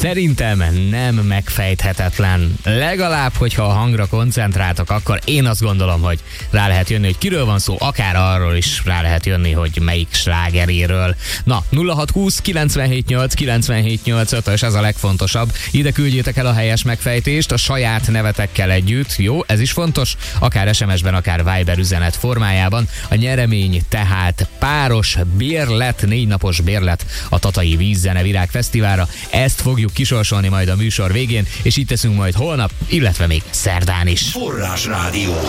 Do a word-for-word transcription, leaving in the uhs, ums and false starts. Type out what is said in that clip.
Szerintem nem megfejthetetlen. Legalább, hogyha a hangra koncentráltak, akkor én azt gondolom, hogy rá lehet jönni, hogy kiről van szó, akár arról is rá lehet jönni, hogy melyik slágeréről. Na, nulla hat húsz kilencvenhét nyolc kilencvenhét nyolc ötös, ez a legfontosabb. Ide küldjétek el a helyes megfejtést a saját nevetekkel együtt. Jó, ez is fontos, akár es em es-ben, akár Viber üzenet formájában. A nyeremény tehát páros bérlet, négy napos bérlet a Tatai Vízzene Virág Fesztiválra. Ezt fogjuk kisorsolni majd a műsor végén, és itt teszünk majd holnap, illetve még szerdán is. Forrásrádió.